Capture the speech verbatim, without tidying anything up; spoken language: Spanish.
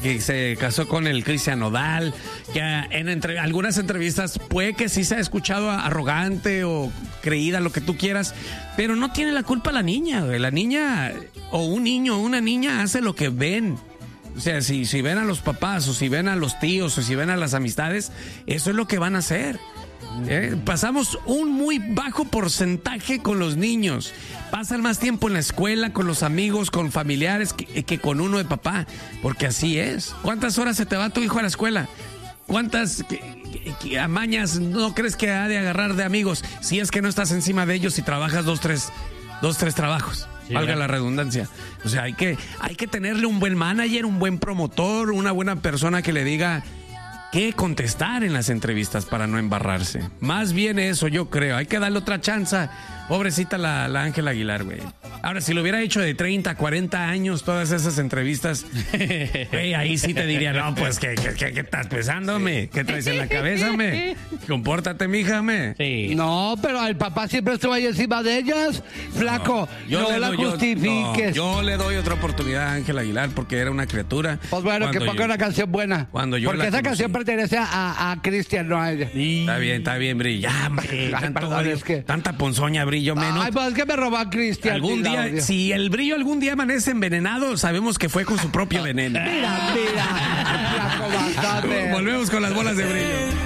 que se casó con el Cristian Nodal, que en entre, algunas entrevistas puede que sí se ha escuchado arrogante o creída, lo que tú quieras, pero no tiene la culpa la niña, güey. La niña o un niño o una niña hace lo que ven. O sea, si, si ven a los papás o si ven a los tíos o si ven a las amistades, eso es lo que van a hacer. ¿Eh? Pasamos un muy bajo porcentaje con los niños. Pasan más tiempo en la escuela, con los amigos, con familiares, que, que con uno de papá. Porque así es. ¿Cuántas horas se te va tu hijo a la escuela? ¿Cuántas que, que, que amañas no crees que ha de agarrar de amigos? Si es que no estás encima de ellos y trabajas dos, tres, dos, tres trabajos. Sí, valga ¿verdad? La redundancia. O sea, hay que, hay que tenerle un buen manager, un buen promotor, una buena persona que le diga qué contestar en las entrevistas para no embarrarse. Más bien eso, yo creo. Hay que darle otra chance. Pobrecita la, la Ángela Aguilar, güey. Ahora, si lo hubiera hecho de treinta, cuarenta años, todas esas entrevistas, güey, ahí sí te diría, no, pues, ¿qué, qué, qué, qué estás pesándome? Sí. ¿Qué traes en la cabeza, me? Compórtate, mija, me. Sí. No, pero el papá siempre estuvo ahí encima de ellas. Flaco, no, no la doy, justifiques. Yo, no, yo le doy otra oportunidad a Ángela Aguilar porque era una criatura. Pues bueno, que ponga yo, una canción buena. Cuando yo porque esa conocí. Canción pertenece a, a Cristian, no a ella. Sí. Está bien, está bien, Brillo. Ya, hombre, Ay, tanto, perdón, es que... tanta ponzoña, Brillo, menos. Ay, pues es que me robó a Cristian. Algún día, audio. Si el Brillo algún día amanece envenenado, sabemos que fue con su propio veneno. Mira, mira. Volvemos con las bolas de Brillo.